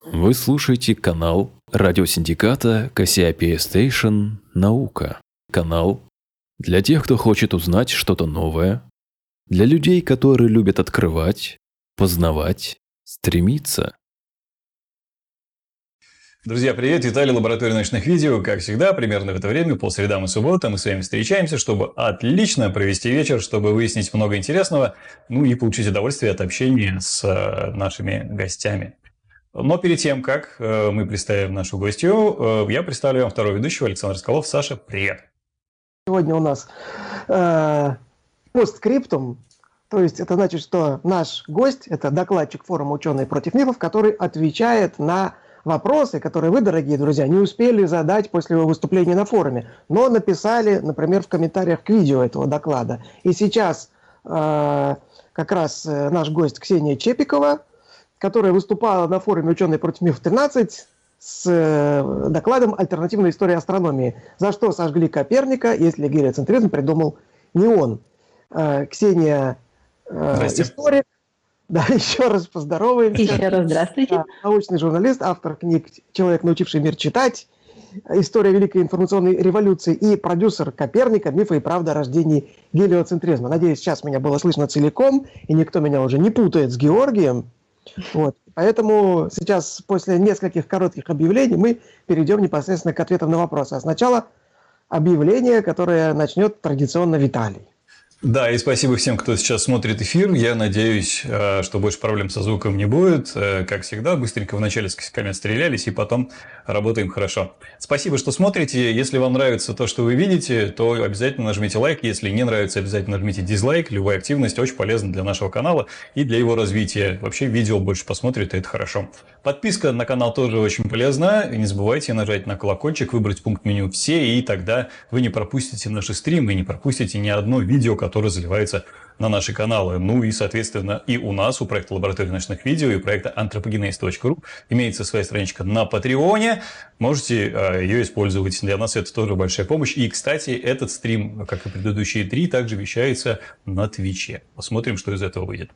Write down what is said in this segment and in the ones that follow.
Вы слушаете канал радиосиндиката Cassiopeia Station «Наука». Канал для тех, кто хочет узнать что-то новое, для людей, которые любят открывать, познавать, стремиться. Друзья, привет! Виталий, лаборатория научных видео. Как всегда, примерно в это время, по средам и субботам, мы с вами встречаемся, чтобы отлично провести вечер, чтобы выяснить много интересного, ну и получить удовольствие от общения с нашими гостями. Но перед тем, как мы представим нашу гостью, я представлю вам второго ведущего, Александр Соколов. Саша, привет! Сегодня у нас постскриптум, то есть это значит, что наш гость – это докладчик форума «Ученые против мифов», который отвечает на вопросы, которые вы, дорогие друзья, не успели задать после его выступления на форуме, но написали, например, в комментариях к видео этого доклада. И сейчас как раз наш гость Ксения Чепикова, которая выступала на форуме «Ученые против мифов 13» с докладом «Альтернативная история астрономии», за что сожгли Коперника, если гелиоцентризм придумал не он. Ксения историк. Да, еще раз поздороваемся. Еще раз здравствуйте. Научный журналист, автор книг «Человек, научивший мир читать», «История Великой информационной революции» и продюсер Коперника «Мифы и правда о рождении гелиоцентризма». Надеюсь, сейчас меня было слышно целиком, и никто меня уже не путает с Георгием. Вот. Поэтому сейчас, после нескольких коротких объявлений, мы перейдем непосредственно к ответам на вопросы. А сначала объявление, которое начнет традиционно Виталий. Да, и спасибо всем, кто сейчас смотрит эфир. Я надеюсь, что больше проблем со звуком не будет. Как всегда, быстренько вначале с косяками отстрелялись, и потом работаем хорошо. Спасибо, что смотрите. Если вам нравится то, что вы видите, то обязательно нажмите лайк. Если не нравится, обязательно нажмите дизлайк. Любая активность очень полезна для нашего канала и для его развития. Вообще, видео больше посмотрит, и это хорошо. Подписка на канал тоже очень полезна. И не забывайте нажать на колокольчик, выбрать пункт меню «Все», и тогда вы не пропустите наши стримы, и не пропустите ни одно видео, которое заливается на наши каналы. Ну и, соответственно, и у нас, у проекта «Лаборатория научных видео» и проекта anthropogenes.ru имеется своя страничка на Патреоне. Можете ее использовать. Для нас это тоже большая помощь. И, кстати, этот стрим, как и предыдущие 3, также вещается на Твиче. Посмотрим, что из этого выйдет.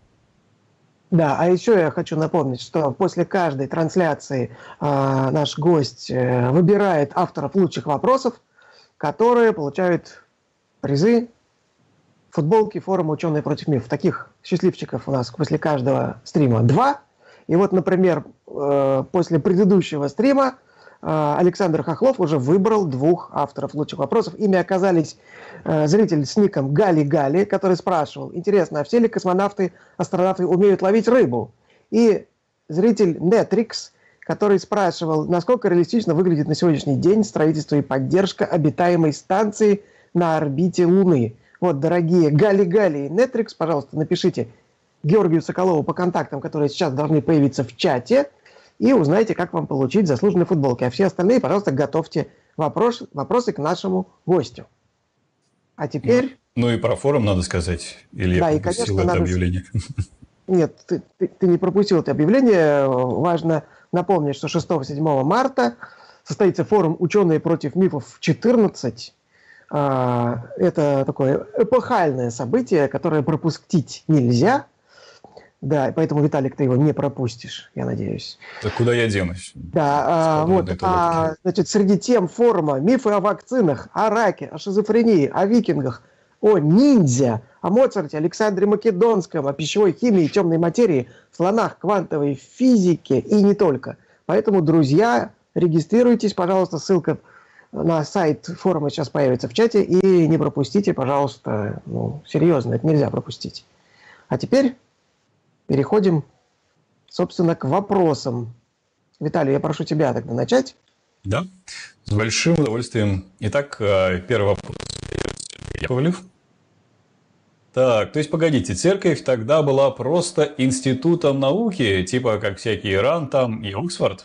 Да, а еще я хочу напомнить, что после каждой трансляции наш гость выбирает авторов лучших вопросов, которые получают призы, футболки форума «Ученые против мифов». Таких счастливчиков у нас после каждого стрима 2. И вот, например, после предыдущего стрима Александр Хохлов уже выбрал 2 авторов лучших вопросов. Ими оказались зритель с ником Гали-Гали, который спрашивал: интересно, а все ли космонавты, астронавты умеют ловить рыбу? И зритель Нетрикс, который спрашивал, насколько реалистично выглядит на сегодняшний день строительство и поддержка обитаемой станции на орбите Луны. Вот, дорогие Гали-Гали и Нетрикс, пожалуйста, напишите Георгию Соколову по контактам, которые сейчас должны появиться в чате, и узнайте, как вам получить заслуженные футболки. А все остальные, пожалуйста, готовьте вопросы к нашему гостю. А теперь... Ну и про форум надо сказать. Или да, я пропустил это объявление? Нет, ты не пропустил это объявление. Важно напомнить, что 6-7 марта состоится форум «Ученые против мифов 14». Это такое эпохальное событие, которое пропустить нельзя. Да, поэтому, Виталик, ты его не пропустишь, я надеюсь. Так куда я денусь? Да, значит, среди тем форума мифы о вакцинах, о раке, о шизофрении, о викингах, о ниндзя, о Моцарте, Александре Македонском, о пищевой химии, темной материи, слонах, квантовой физике и не только. Поэтому, друзья, регистрируйтесь, пожалуйста, ссылка на сайт форума сейчас появится в чате, и не пропустите, пожалуйста, серьезно, это нельзя пропустить. А теперь переходим, собственно, к вопросам. Виталий, я прошу тебя тогда начать. Да, с большим удовольствием. Итак, первый вопрос. Яковлев. Так, то есть, погодите, церковь тогда была просто институтом науки, типа как всякий Иран там и Оксфорд?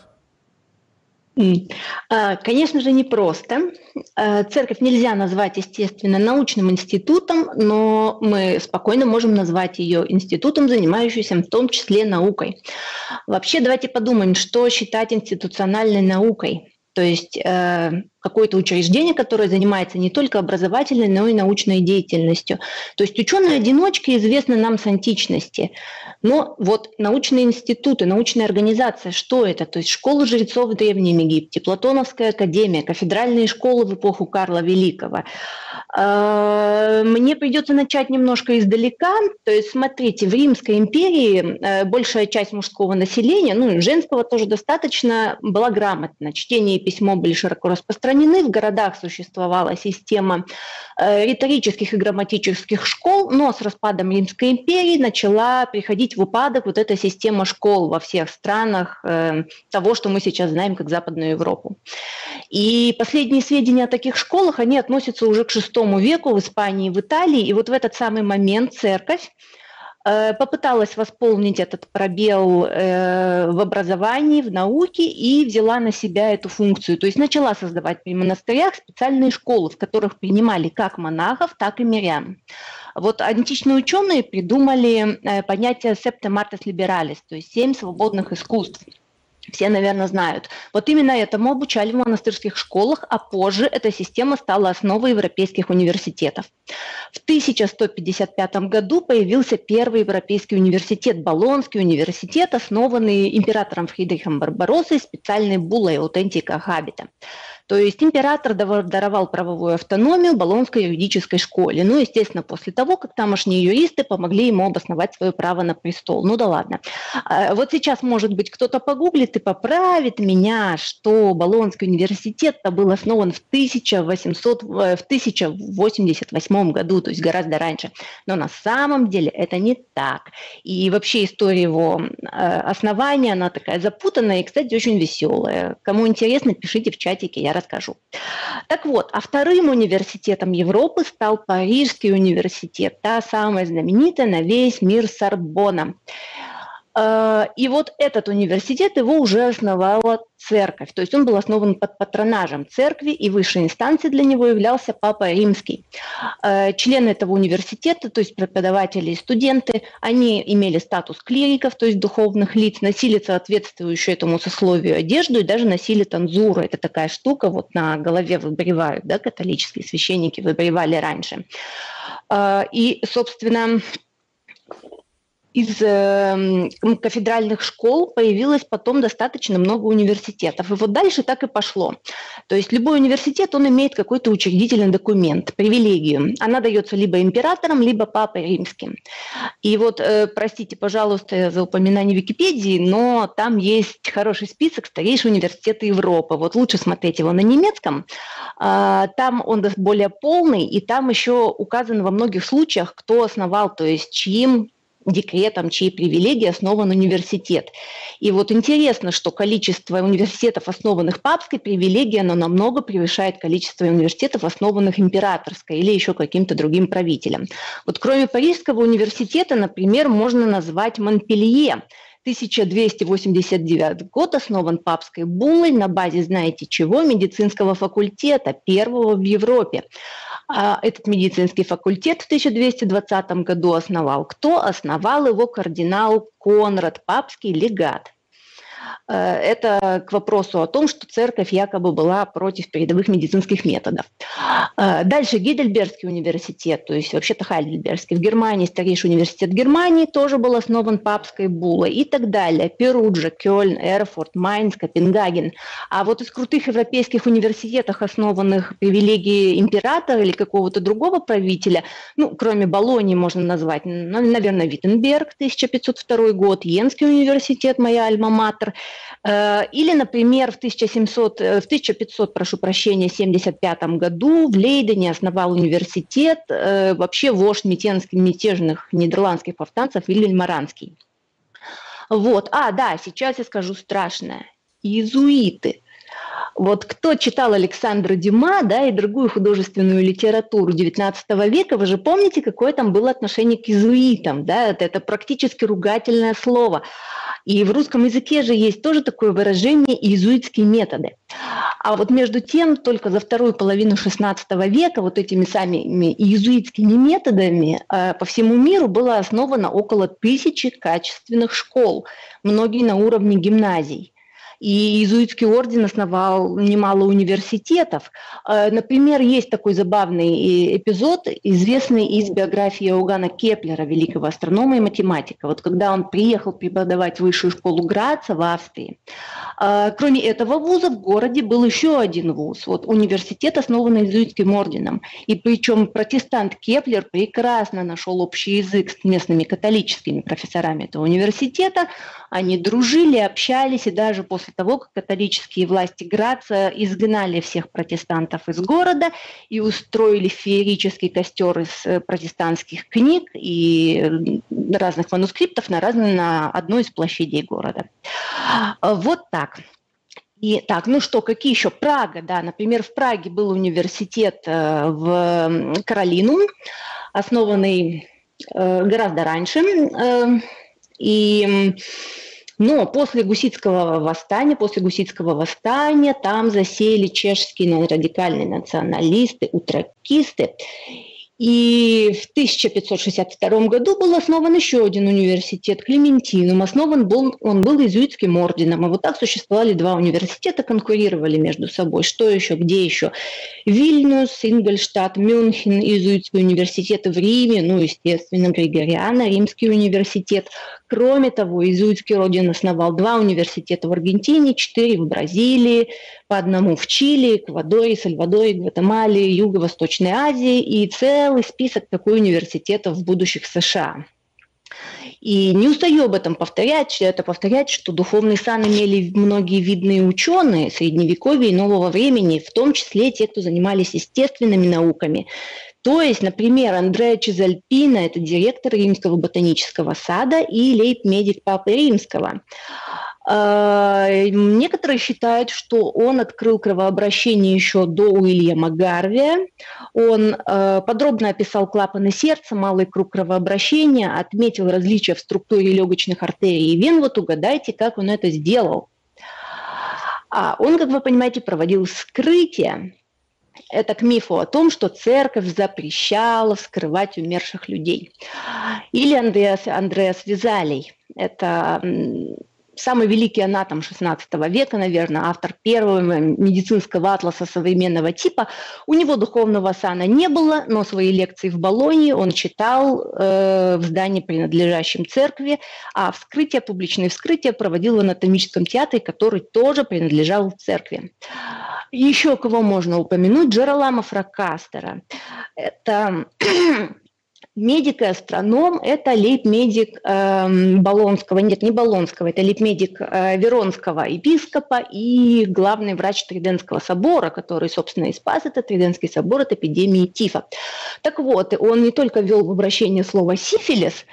Конечно же, не просто. Церковь нельзя назвать, естественно, научным институтом, но мы спокойно можем назвать ее институтом, занимающимся в том числе наукой. Вообще, давайте подумаем, что считать институциональной наукой. То есть какое-то учреждение, которое занимается не только образовательной, но и научной деятельностью. То есть ученые-одиночки известны нам с античности. Но вот научные институты, научная организация, что это? То есть школы жрецов в Древнем Египте, Платоновская академия, кафедральные школы в эпоху Карла Великого. Мне придется начать немножко издалека. То есть, смотрите, в Римской империи большая часть мужского населения, ну и женского тоже достаточно, была грамотна. Чтение и письмо были широко распространены. В городах существовала система риторических и грамматических школ, но с распадом Римской империи начала приходить в упадок вот эта система школ во всех странах того, что мы сейчас знаем как Западную Европу. И последние сведения о таких школах, они относятся уже к VI веку в Испании, в Италии. И вот в этот самый момент церковь попыталась восполнить этот пробел в образовании, в науке и взяла на себя эту функцию. То есть начала создавать при монастырях специальные школы, в которых принимали как монахов, так и мирян. Вот античные ученые придумали понятие «septem artes liberalis», то есть 7 свободных искусств. Все, наверное, знают. Вот именно этому обучали в монастырских школах, а позже эта система стала основой европейских университетов. В 1155 году появился первый европейский университет, Болонский университет, основанный императором Фридрихом Барбароссой специальной буллой «Authentica habita». То есть император даровал правовую автономию Болонской юридической школе. Ну, естественно, после того, как тамошние юристы помогли ему обосновать свое право на престол. Ну да ладно. Вот сейчас, может быть, кто-то погуглит и поправит меня, что Болонский университет был основан в 1088 году, то есть гораздо раньше. Но на самом деле это не так. И вообще история его основания, она такая запутанная и, кстати, очень веселая. Кому интересно, пишите в чатике, я расскажу. Так вот, а вторым университетом Европы стал Парижский университет, та самая знаменитая на весь мир Сорбонна. И вот этот университет, его уже основала церковь. То есть он был основан под патронажем церкви, и высшей инстанцией для него являлся Папа Римский. Члены этого университета, то есть преподаватели и студенты, они имели статус клириков, то есть духовных лиц, носили соответствующую этому сословию одежду и даже носили танзуру. Это такая штука, вот на голове выбривают, да, католические священники выбривали раньше. И, собственно, из кафедральных школ появилось потом достаточно много университетов. И вот дальше так и пошло. То есть любой университет, он имеет какой-то учредительный документ, привилегию. Она дается либо императором, либо Папой Римским. И вот, простите, пожалуйста, за упоминание Википедии, но там есть хороший список старейших университетов Европы. Вот лучше смотреть его на немецком. Там он более полный, и там еще указано во многих случаях, кто основал, то есть чьим декретом, чьей привилегии основан университет. И вот интересно, что количество университетов, основанных папской привилегией, оно намного превышает количество университетов, основанных императорской или еще каким-то другим правителем. Вот кроме Парижского университета, например, можно назвать Монпелье. 1289 год основан папской буллой на базе, знаете чего, медицинского факультета, первого в Европе. Этот медицинский факультет в 1220 году основал кто? Основал его кардинал Конрад, папский легат. Это к вопросу о том, что церковь якобы была против передовых медицинских методов. Дальше Гейдельбергский университет, то есть вообще-то Хайдельбергский в Германии, старейший университет Германии, тоже был основан папской буллой и так далее. Перуджа, Кёльн, Эрфурт, Майнц, Копенгаген. А вот из крутых европейских университетов, основанных привилегией императора или какого-то другого правителя, ну, кроме Болонии можно назвать, наверное, Виттенберг, 1502 год, Йенский университет, моя альма-матер, или, например, в 1575 году в Лейдене основал университет вообще вождь мятежных нидерландских повстанцев Вильгельм Оранский. Вот. Да, сейчас я скажу страшное. Иезуиты. Вот кто читал Александра Дюма, да, и другую художественную литературу XIX века, вы же помните, какое там было отношение к иезуитам, да, это практически ругательное слово. И в русском языке же есть тоже такое выражение «иезуитские методы». А вот между тем, только за вторую половину XVI века вот этими самыми иезуитскими методами по всему миру было основано около 1000 качественных школ, многие на уровне гимназий. и иезуитский орден основал немало университетов. Например, есть такой забавный эпизод, известный из биографии Иоганна Кеплера, великого астронома и математика. Вот когда он приехал преподавать в высшую школу Граца в Австрии, кроме этого вуза в городе был еще один вуз, вот университет, основанный иезуитским орденом. И причем протестант Кеплер прекрасно нашел общий язык с местными католическими профессорами этого университета. Они дружили, общались, и даже после того, как католические власти Граца изгнали всех протестантов из города и устроили феерический костер из протестантских книг и разных манускриптов на одной из площадей города. Вот так. И так, ну что, какие еще? Прага, да, например, в Праге был университет в Каролинум, основанный гораздо раньше, но после гуситского восстания там засели чешские радикальные националисты, утракисты. И в 1562 году был основан еще один университет, Клементинум. Основан он был иезуитским орденом. И вот так существовали два университета, конкурировали между собой. Что еще, где еще? Вильнюс, Ингольштадт, Мюнхен, иезуитский университет в Риме, ну, естественно, Григориана, Римский университет. Кроме того, иезуитский орден основал два университета в Аргентине, 4 в Бразилии, по одному в Чили, Эквадоре, Сальвадоре, Гватемале, Юго-Восточной Азии и целый список такой университетов в будущих США. И не устаю об этом повторять, что духовный сан имели многие видные ученые Средневековья и Нового времени, в том числе те, кто занимались естественными науками. То есть, например, Андреа Чезальпино – это директор Римского ботанического сада и лейб-медик Папы Римского. Некоторые считают, что он открыл кровообращение еще до Уильяма Гарвия. Он подробно описал клапаны сердца, малый круг кровообращения, отметил различия в структуре легочных артерий и вен. Вот угадайте, как он это сделал. Он, как вы понимаете, проводил вскрытие. Это к мифу о том, что церковь запрещала вскрывать умерших людей. Или Андреас Визалий. Это самый великий анатом XVI века, наверное, автор первого медицинского атласа современного типа. У него духовного сана не было, но свои лекции в Болонье он читал в здании, принадлежащем церкви, а публичные вскрытия проводил в анатомическом театре, который тоже принадлежал церкви. Еще кого можно упомянуть? Джероламо Фракастера. Это медик и астроном, это лейб-медик Болонского, нет, не Болонского, это лейб-медик Веронского епископа и главный врач Тридентского собора, который, собственно, и спас этот Тридентский собор от эпидемии тифа. Так вот, он не только ввел в обращение слово «сифилис»,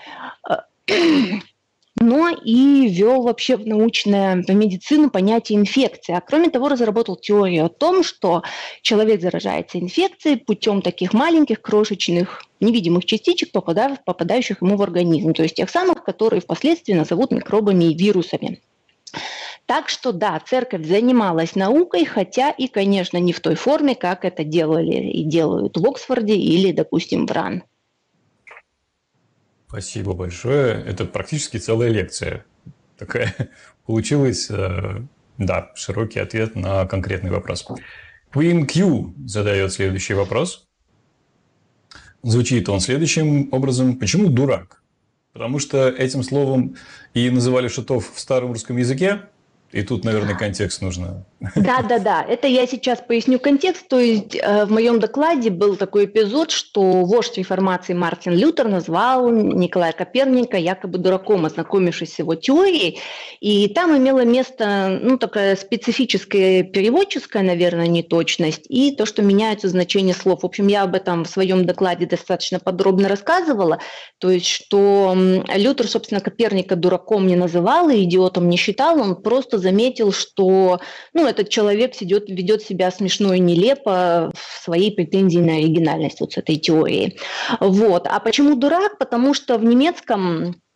но и ввел вообще в научную медицину понятие инфекции. А кроме того, разработал теорию о том, что человек заражается инфекцией путем таких маленьких, крошечных, невидимых частичек, попадающих ему в организм. То есть тех самых, которые впоследствии назовут микробами и вирусами. Так что да, церковь занималась наукой, хотя и, конечно, не в той форме, как это делали и делают в Оксфорде или, допустим, в РАН. Спасибо большое. Это практически целая лекция. Такая получилась, да, широкий ответ на конкретный вопрос. Queen Q задает следующий вопрос. Звучит он следующим образом. Почему дурак? Потому что этим словом и называли шутов в старом русском языке. И тут, наверное, контекст нужно. Да. Это я сейчас поясню контекст. То есть в моем докладе был такой эпизод, что вождь реформации Мартин Лютер назвал Николая Коперника якобы дураком, ознакомившись с его теорией. И там имело место, такая специфическая переводческая, наверное, неточность и то, что меняются значения слов. В общем, я об этом в своем докладе достаточно подробно рассказывала. То есть, что Лютер, собственно, Коперника дураком не называл и идиотом не считал, он просто заметил, что этот человек ведет себя смешно и нелепо в своей претензии на оригинальность вот с этой теорией. Вот. А почему дурак? Потому что в немецком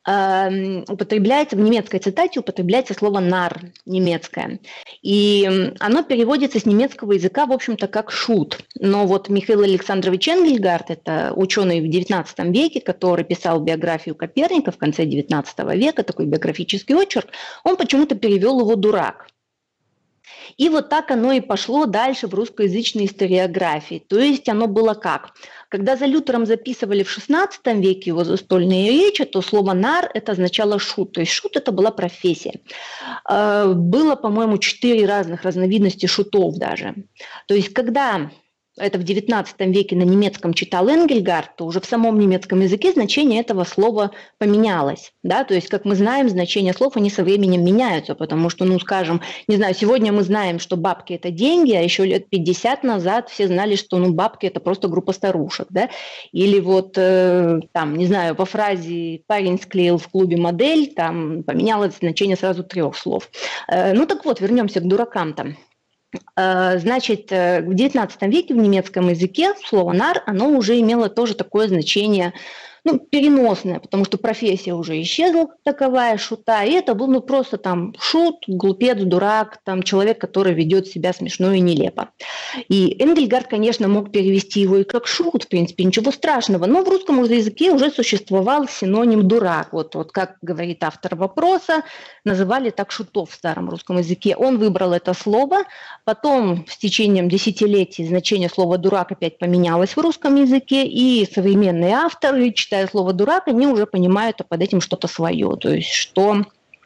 употребляется, в немецкой цитате употребляется слово «нар» немецкое. И оно переводится с немецкого языка, в общем-то, как «шут». Но вот Михаил Александрович Энгельгард, это ученый в XIX веке, который писал биографию Коперника в конце XIX века, такой биографический очерк, он почему-то перевел его «дурак». И вот так оно и пошло дальше в русскоязычной историографии. То есть оно было как? Когда за Лютером записывали в XVI веке его застольные речи, то слово «нар» это означало «шут». То есть шут это была профессия. Было, по-моему, 4 разных разновидности шутов даже. То есть когда это в XIX веке на немецком читал Энгельгард, то уже в самом немецком языке значение этого слова поменялось. Да? То есть, как мы знаем, значения слов, они со временем меняются, потому что, ну, скажем, не знаю, сегодня мы знаем, что бабки – это деньги, а еще лет 50 назад все знали, что, ну, бабки – это просто группа старушек. Да? Или вот, там, не знаю, во фразе «парень склеил в клубе модель», там поменялось значение сразу 3 слов. Ну, так вот, вернемся к дуракам-то. Значит, в XIX веке в немецком языке слово «нар» оно уже имело тоже такое значение, ну, переносное, потому что профессия уже исчезла таковая, шута, и это был, ну, просто там шут, глупец, дурак, там человек, который ведет себя смешно и нелепо. И Энгельгард, конечно, мог перевести его и как шут, в принципе, ничего страшного, но в русском языке уже существовал синоним «дурак». Вот как говорит автор вопроса, называли так шутов в старом русском языке. Он выбрал это слово, потом с течением десятилетий значение слова «дурак» опять поменялось в русском языке, и современные авторы, читая слово «дурак», они уже понимают под этим что-то свое, то есть что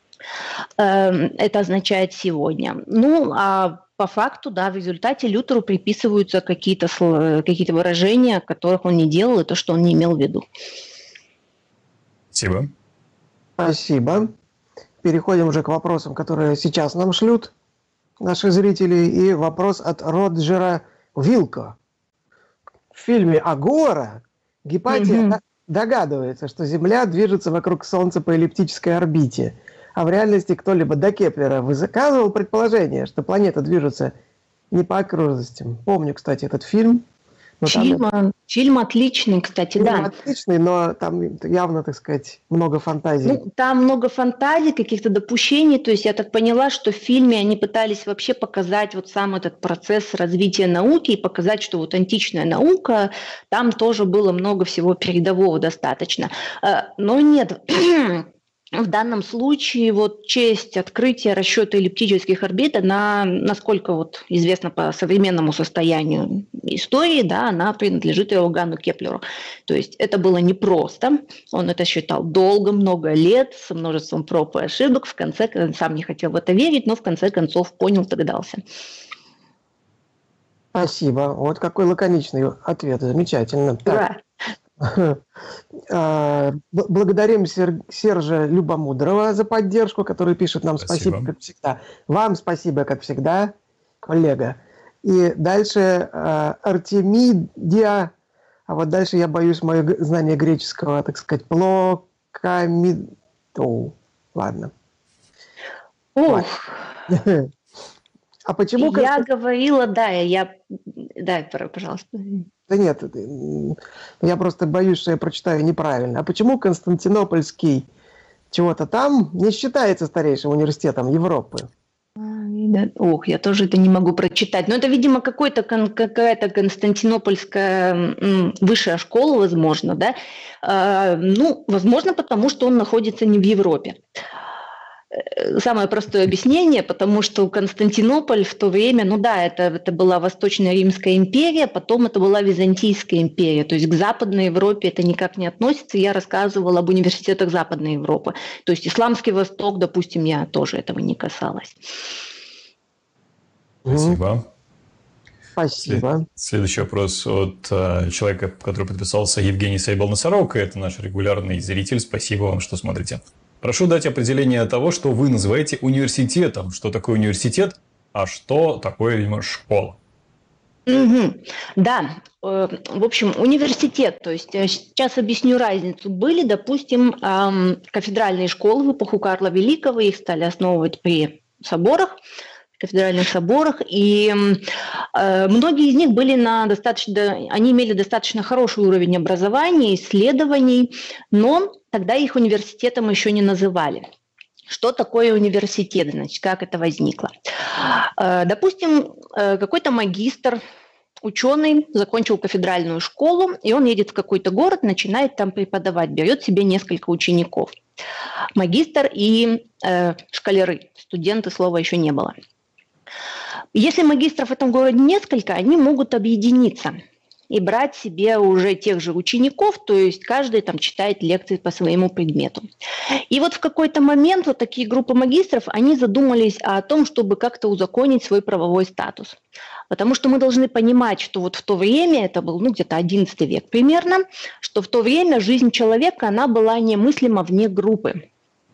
это означает сегодня. Ну, а по факту, да, в результате Лютеру приписываются какие-то выражения, которых он не делал, и то, что он не имел в виду. Спасибо. Спасибо. Переходим уже к вопросам, которые сейчас нам шлют наши зрители. И вопрос от Роджера Вилко. В фильме «Агора» Гипатия догадывается, что Земля движется вокруг Солнца по эллиптической орбите. А в реальности кто-либо до Кеплера высказывал предположение, что планета движется не по окружностям. Помню, кстати, этот фильм. Фильм отличный, кстати, да. Фильм отличный, но там явно, так сказать, много фантазий. Ну, там много фантазий, каких-то допущений. То есть я так поняла, что в фильме они пытались вообще показать вот сам этот процесс развития науки и показать, что вот античная наука, там тоже было много всего передового достаточно. Но нет... В данном случае вот честь открытия расчета эллиптических орбит, она, насколько вот известно по современному состоянию истории, да, она принадлежит Иоганну Кеплеру. То есть это было непросто, он это считал долго, много лет, со множеством проб и ошибок, в конце концов, сам не хотел в это верить, но в конце концов понял, догадался. Спасибо. Вот какой лаконичный ответ. Замечательно. Ура! Благодарим Сержа Любомудрова за поддержку, который пишет нам спасибо, как всегда. Вам спасибо, как всегда, коллега. И дальше Артемидия, а вот дальше я боюсь, мое знание греческого, так сказать, ладно. Ох. А почему... Я говорила, да, пожалуйста. Да нет, я просто боюсь, что я прочитаю неправильно. А почему Константинопольский чего-то там не считается старейшим университетом Европы? Ох, я тоже это не могу прочитать. Но это, видимо, какая-то Константинопольская высшая школа, возможно, да? Ну, возможно, потому что он находится не в Европе. Самое простое объяснение, потому что Константинополь в то время, ну да, это была Восточная Римская империя, потом это была Византийская империя, то есть к Западной Европе это никак не относится. Я рассказывала об университетах Западной Европы. То есть Исламский Восток, допустим, я тоже этого не касалась. Спасибо. Спасибо. Следующий вопрос от человека, который подписался, Евгений Сайбал-Носорог. Это наш регулярный зритель. Спасибо вам, что смотрите. Прошу дать определение того, что вы называете университетом. Что такое университет, а что такое, видимо, школа? Да, в общем, университет, то есть сейчас объясню разницу. Были, допустим, кафедральные школы в эпоху Карла Великого, их стали основывать при соборах, кафедральных соборах, и многие из них были они имели достаточно хороший уровень образования, исследований, но тогда их университетом еще не называли. Что такое университет, значит, как это возникло? Допустим, какой-то магистр, ученый, закончил кафедральную школу, и он едет в какой-то город, начинает там преподавать, берет себе несколько учеников. Магистр и школяры, студенты, слова еще не было. Если магистров в этом городе несколько, они могут объединиться и брать себе уже тех же учеников, то есть каждый там читает лекции по своему предмету. И вот в какой-то момент вот такие группы магистров, они задумались о том, чтобы как-то узаконить свой правовой статус. Потому что мы должны понимать, что вот в то время, это был где-то 11 век примерно, что в то время жизнь человека, она была немыслима вне группы.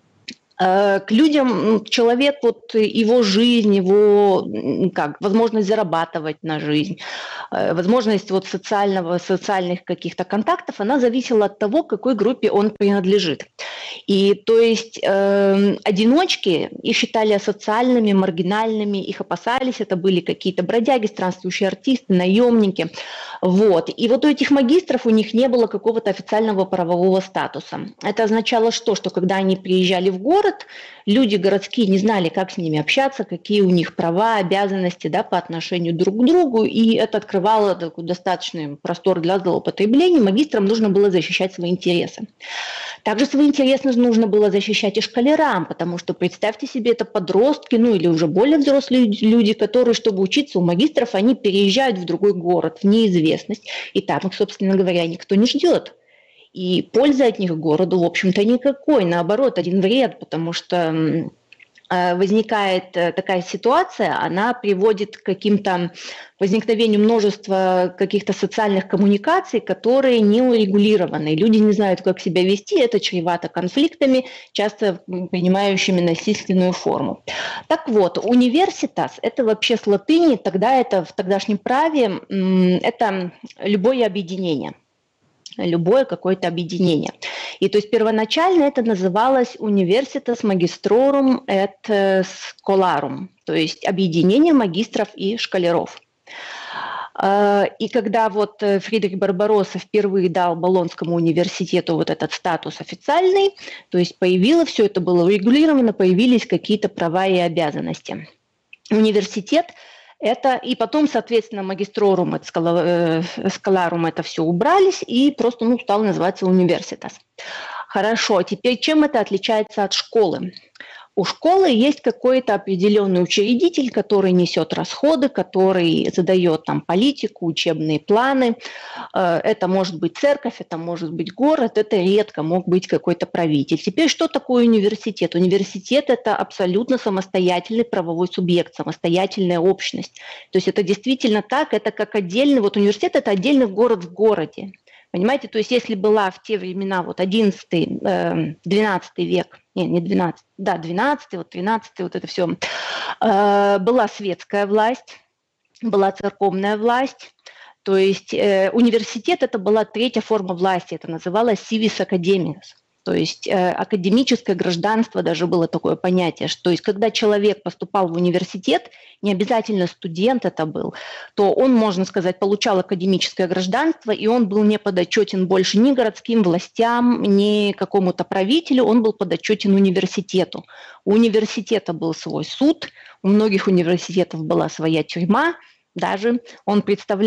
К людям человек, вот его жизнь, его возможность зарабатывать на жизнь, возможность вот социальных каких-то контактов, она зависела от того, к какой группе он принадлежит. И то есть одиночки их считали асоциальными, маргинальными, их опасались, это были какие-то бродяги, странствующие артисты, наемники. Вот. И вот у этих магистров у них не было какого-то официального правового статуса. Это означало что? Что когда они приезжали в город, люди городские не знали, как с ними общаться, какие у них права, обязанности по отношению друг к другу, и это открывало такой достаточный простор для злоупотребления. Магистрам нужно было защищать свои интересы. Также свои интересы нужно было защищать и школярам, потому что, представьте себе, это подростки, или уже более взрослые люди, которые, чтобы учиться у магистров, они переезжают в другой город, в неизвестность, и там их, собственно говоря, никто не ждет. И пользы от них городу, в общем-то, никакой. Наоборот, один вред, потому что возникает такая ситуация, она приводит к возникновению множества каких-то социальных коммуникаций, которые не урегулированы. Люди не знают, как себя вести, это чревато конфликтами, часто принимающими насильственную форму. Так вот, университас – это вообще с латыни, тогда это в тогдашнем праве, это любое объединение. Любое какое-то объединение. И то есть первоначально это называлось Universitas Magistrorum et Scholarum, то есть объединение магистров и школяров. И когда вот Фридрих Барбаросса впервые дал Болонскому университету вот этот статус официальный, то есть все это было урегулировано, появились какие-то права и обязанности. Университет это, и потом, соответственно, магистрорум, скаларум, это все убрались, и просто стал называться университас. Хорошо, теперь чем это отличается от школы? У школы есть какой-то определенный учредитель, который несет расходы, который задает политику, учебные планы. Это может быть церковь, это может быть город, это редко мог быть какой-то правитель. Теперь что такое университет? Университет – это абсолютно самостоятельный правовой субъект, самостоятельная общность. То есть это действительно так, это как отдельный, университет – это отдельный город в городе. Понимаете, то есть если была в те времена 11-12 век, не 12, 12, 13, это все, была светская власть, была церковная власть, то есть университет это была третья форма власти, это называлось civis academias. То есть академическое гражданство даже было такое понятие, что то есть, когда человек поступал в университет, не обязательно студент это был, то он, можно сказать, получал академическое гражданство, и он был не подотчетен больше ни городским властям, ни какому-то правителю, он был подотчетен университету. У университета был свой суд, у многих университетов была своя тюрьма, даже он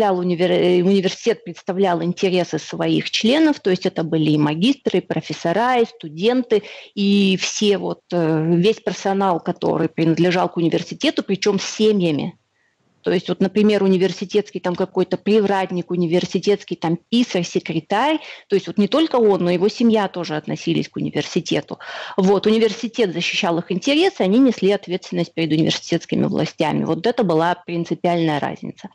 университет представлял интересы своих членов, то есть это были и магистры, и профессора, и студенты, и все весь персонал, который принадлежал к университету, причем с семьями. То есть, например, университетский какой-то привратник, университетский писарь, секретарь, то есть не только он, но и его семья тоже относились к университету. Университет защищал их интересы, они несли ответственность перед университетскими властями. Это была принципиальная разница.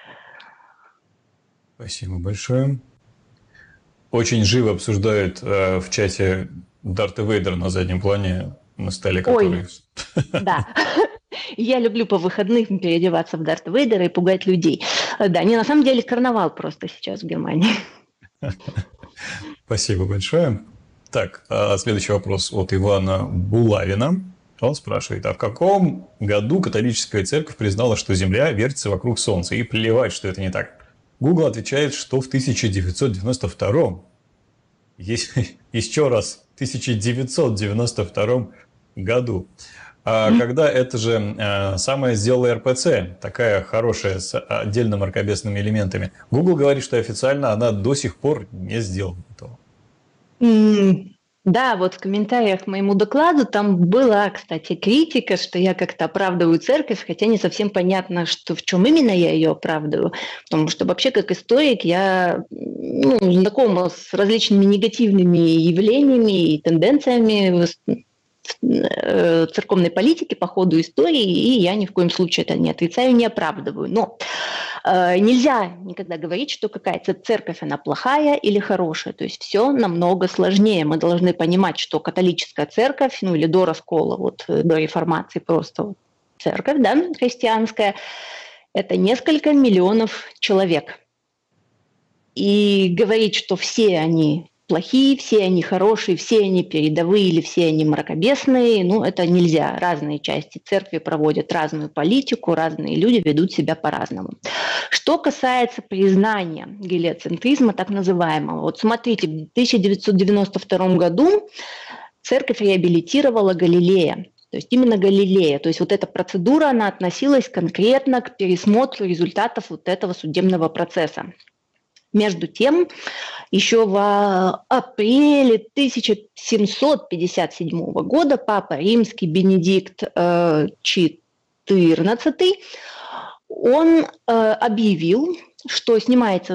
Спасибо большое. Очень живо обсуждают в чате Дарта Вейдера на заднем плане на столе, который... Да. Я люблю по выходным переодеваться в Дарта Вейдера и пугать людей. Да, на самом деле карнавал просто сейчас в Германии. Спасибо большое. Так, следующий вопрос от Ивана Булавина. Он спрашивает, а в каком году католическая церковь признала, что Земля вертится вокруг Солнца? И плевать, что это не так. Google отвечает, что в 1992. Еще раз, в 1992 году. Когда это же самое сделала РПЦ, такая хорошая, с отдельно мракобесными элементами. Google говорит, что официально она до сих пор не сделала этого. Да, вот в комментариях к моему докладу там была, кстати, критика, что я как-то оправдываю церковь, хотя не совсем понятно, что, в чем именно я ее оправдываю, потому что вообще как историк я знакома с различными негативными явлениями и тенденциями церковной политики по ходу истории, и я ни в коем случае это не отрицаю, не оправдываю. Но нельзя никогда говорить, что какая-то церковь, она плохая или хорошая. То есть все намного сложнее. Мы должны понимать, что католическая церковь, или до раскола, до реформации просто церковь, да, христианская, это несколько миллионов человек. И говорить, что все они плохие, все они хорошие, все они передовые или все они мракобесные, это нельзя. Разные части церкви проводят разную политику, разные люди ведут себя по-разному. Что касается признания гелиоцентризма, так называемого, вот смотрите, в 1992 году церковь реабилитировала Галилея. То есть именно Галилея. То есть вот эта процедура, она относилась конкретно к пересмотру результатов вот этого судебного процесса. Между тем, еще в апреле 1757 года Папа Римский Бенедикт XIV, он объявил, что снимается